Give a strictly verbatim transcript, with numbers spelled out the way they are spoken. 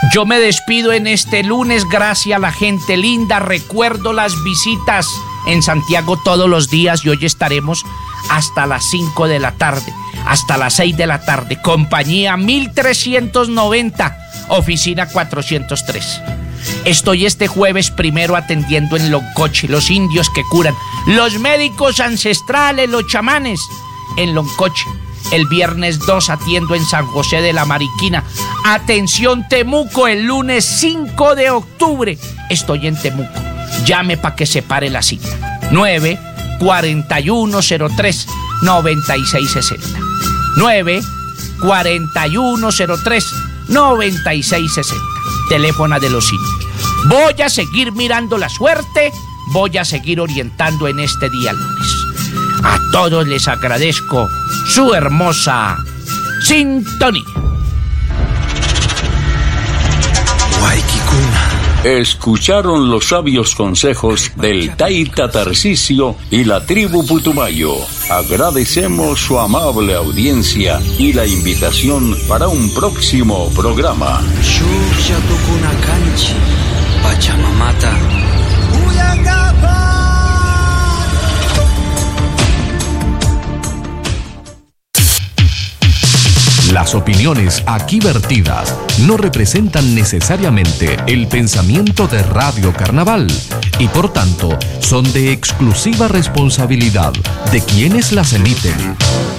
Yo me despido en este lunes, gracias a la gente linda. Recuerdo las visitas en Santiago todos los días y hoy estaremos hasta las cinco de la tarde, hasta las seis de la tarde. Compañía mil trescientos noventa, oficina cuatrocientos tres. Estoy este jueves primero atendiendo en Loncoche, los indios que curan, los médicos ancestrales, los chamanes en Loncoche. El viernes dos atiendo en San José de la Mariquina. Atención Temuco, el lunes cinco de octubre estoy en Temuco. Llame para que se pare la cita. nueve cuarenta y uno cero tres noventa y seis sesenta. nueve cuarenta y uno cero tres noventa y seis sesenta. Teléfono de los indios. Voy a seguir mirando la suerte, voy a seguir orientando en este día lunes. A todos les agradezco su hermosa sintonía. Escucharon los sabios consejos del Taita Tarcisio y la tribu Putumayo. Agradecemos su amable audiencia y la invitación para un próximo programa. Pachamamata. Las opiniones aquí vertidas no representan necesariamente el pensamiento de Radio Carnaval y por tanto son de exclusiva responsabilidad de quienes las emiten.